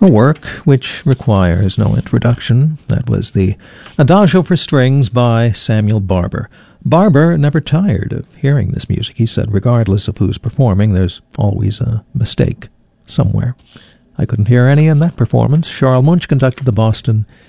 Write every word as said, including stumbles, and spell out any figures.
A work which requires no introduction. That was the Adagio for Strings by Samuel Barber. Barber never tired of hearing this music. He said, regardless of who's performing, there's always a mistake somewhere. I couldn't hear any in that performance. Charles Munch conducted the Boston